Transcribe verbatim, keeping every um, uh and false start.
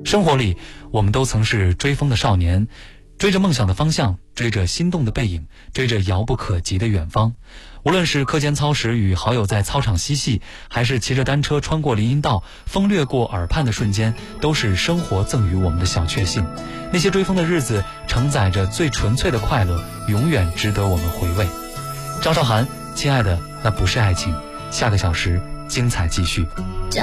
生活里，我们都曾是追风的少年，追着梦想的方向，追着心动的背影，追着遥不可及的远方。无论是课间操时与好友在操场嬉戏，还是骑着单车穿过林荫道，风掠过耳畔的瞬间，都是生活赠予我们的小确幸。那些追风的日子，承载着最纯粹的快乐，永远值得我们回味。张韶涵，亲爱的，那不是爱情。下个小时精彩继续。